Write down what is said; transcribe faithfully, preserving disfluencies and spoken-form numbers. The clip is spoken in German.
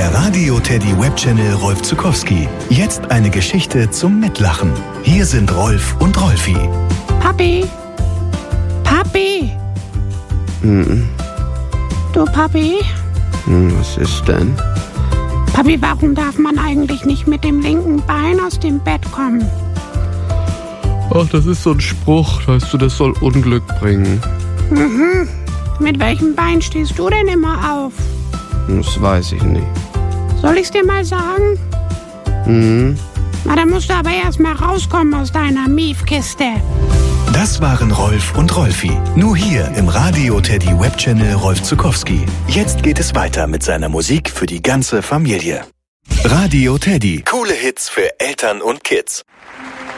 Der Radio Teddy Webchannel Rolf Zuckowski. Jetzt eine Geschichte zum Mitlachen. Hier sind Rolf und Rolfi. Papi? Papi? Mhm. Du Papi? Hm, was ist denn? Papi, warum darf man eigentlich nicht mit dem linken Bein aus dem Bett kommen? Ach, das ist so ein Spruch, weißt du, das soll Unglück bringen. Mhm. Mit welchem Bein stehst du denn immer auf? Das weiß ich nicht. Soll ich's dir mal sagen? Mhm. Na, dann musst du aber erst mal rauskommen aus deiner Miefkiste. Das waren Rolf und Rolfi. Nur hier im Radio Teddy Webchannel Rolf Zuckowski. Jetzt geht es weiter mit seiner Musik für die ganze Familie. Radio Teddy. Coole Hits für Eltern und Kids.